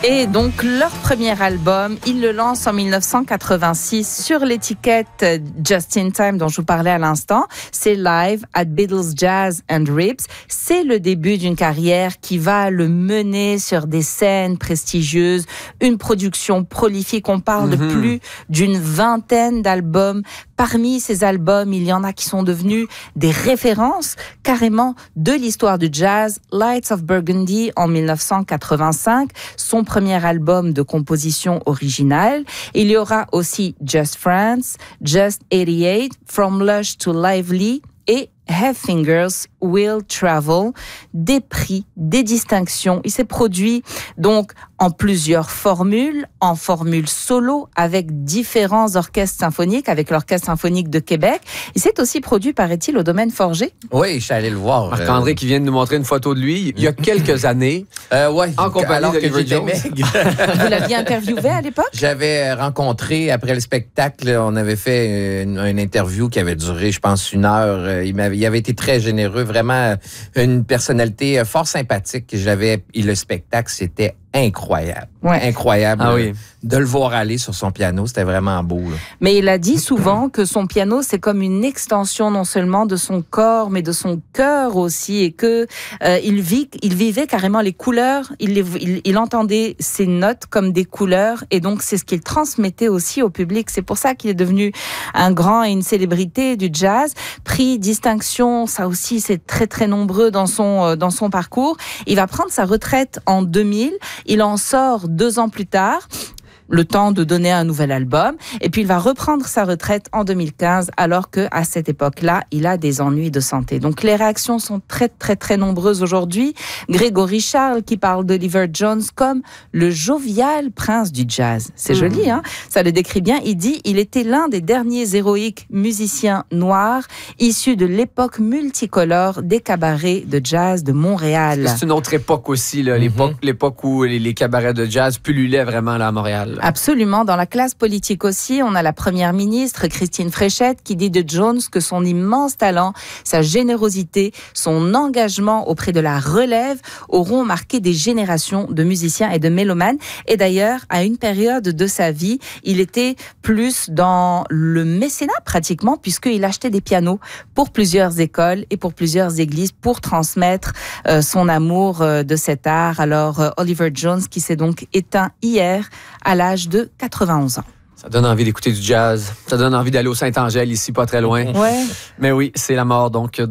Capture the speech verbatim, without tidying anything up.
Et donc, leur premier album, ils le lancent en dix-neuf cent quatre-vingt-six sur l'étiquette Just in Time dont je vous parlais à l'instant. C'est Live at Beatles Jazz and Ribs. C'est le début d'une carrière qui va le mener sur des scènes prestigieuses, une production prolifique. On parle mm-hmm. de plus d'une vingtaine d'albums. Parmi ces albums, il y en a qui sont devenus des références carrément de l'histoire du jazz. Lights of Burgundy en dix-neuf cent quatre-vingt-cinq, son premier album de composition originale. Il y aura aussi Just France, Just eighty-eight, From Lush to Lively et Have Fingers Will Travel, des prix, des distinctions. Il s'est produit donc en plusieurs formules, en formule solo avec différents orchestres symphoniques, avec l'Orchestre symphonique de Québec. Il s'est aussi produit, paraît-il, au Domaine Forger. Oui, je suis allé le voir. Marc-André euh... qui vient de nous montrer une photo de lui il y a quelques années, euh, ouais, en compagnie d'Oliver Jones. Vous l'aviez interviewé à l'époque? J'avais rencontré, après le spectacle, on avait fait une, une interview qui avait duré, je pense, une heure. Il, m'avait, il avait été très généreux, vraiment une personnalité fort sympathique. J'avais, et le spectacle, c'était incroyable. Ouais. Incroyable. Ah oui. De le voir aller sur son piano, c'était vraiment beau. Là. Mais il a dit souvent que son piano, c'est comme une extension non seulement de son corps, mais de son cœur aussi, et que euh, il, vit, il vivait carrément les couleurs, il, les, il, il entendait ses notes comme des couleurs, et donc c'est ce qu'il transmettait aussi au public. C'est pour ça qu'il est devenu un grand et une célébrité du jazz. Prix, distinction, ça aussi, c'est très très nombreux dans son, euh, dans son parcours. Il va prendre sa retraite en deux mille. Il en sort deux ans plus tard, le temps de donner un nouvel album, et puis il va reprendre sa retraite en deux mille quinze, alors que à cette époque-là, il a des ennuis de santé. Donc les réactions sont très très très nombreuses aujourd'hui. Grégory Charles qui parle d'Oliver Jones comme le jovial prince du jazz. C'est mmh. joli, hein? Ça le décrit bien. Il dit, il était l'un des derniers héroïques musiciens noirs issus de l'époque multicolore des cabarets de jazz de Montréal. C'est une autre époque aussi, là, l'époque, mmh. l'époque où les, les cabarets de jazz pullulaient vraiment là à Montréal. Absolument. Dans la classe politique aussi, on a la première ministre, Christine Fréchette, qui dit de Jones que son immense talent, sa générosité, son engagement auprès de la relève auront marqué des générations de musiciens et de mélomanes. Et d'ailleurs, à une période de sa vie, il était plus dans le mécénat pratiquement, puisqu'il achetait des pianos pour plusieurs écoles et pour plusieurs églises pour transmettre euh, son amour euh, de cet art. Alors, euh, Oliver Jones, qui s'est donc éteint hier à l'âge de quatre-vingt-onze ans. Ça donne envie d'écouter du jazz. Ça donne envie d'aller au Saint-Angèle, ici, pas très loin. Ouais. Mais oui, c'est la mort, donc.